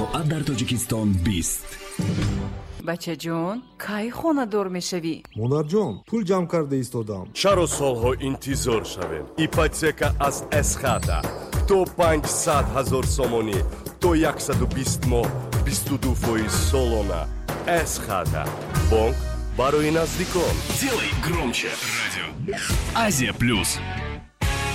соат дар Тоҷикистон 20. бачаҷон, кай хонадор мешавӣ? монарҷон, пул ҷамъ карда истодам. чаро солҳо интизор шавем? ипотека аз эсхата то 500 000 сомонӣ то 120 моҳ 22% солона. эсхата бонк барои наздикон. Делай громче радио. Азия плюс.